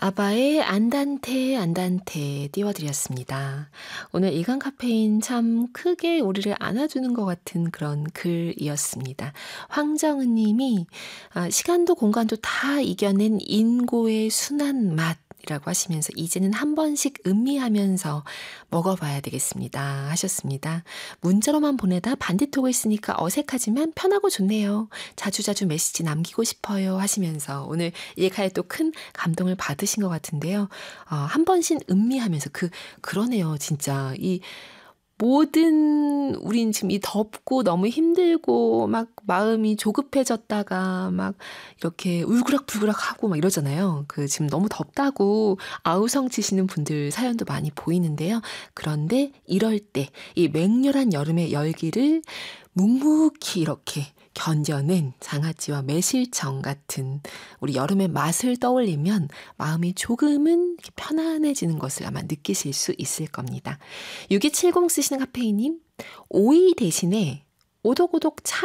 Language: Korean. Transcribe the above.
아바의 안단테 안단테 띄워드렸습니다. 오늘 이간 카페인 참 크게 우리를 안아주는 것 같은 그런 글이었습니다. 황정은 님이 시간도 공간도 다 이겨낸 인고의 순한 맛이라고 하시면서 이제는 한 번씩 음미하면서 먹어봐야 되겠습니다 하셨습니다. 문자로만 보내다 반디톡을 쓰니까 어색하지만 편하고 좋네요. 자주자주 메시지 남기고 싶어요 하시면서 오늘 이 글에 또 큰 감동을 받으신 것 같은데요. 한 번씩 음미하면서 그러네요. 진짜 이 모든 우린 지금 이 덥고 너무 힘들고 막 마음이 조급해졌다가 막 이렇게 울그락불그락하고 막 이러잖아요. 지금 너무 덥다고 아우성치시는 분들 사연도 많이 보이는데요. 그런데 이럴 때 이 맹렬한 여름의 열기를 묵묵히 이렇게 견뎌낸 장아찌와 매실청 같은 우리 여름의 맛을 떠올리면 마음이 조금은 이렇게 편안해지는 것을 아마 느끼실 수 있을 겁니다. 6270 쓰시는 카페이님, 오이 대신에 오독오독 참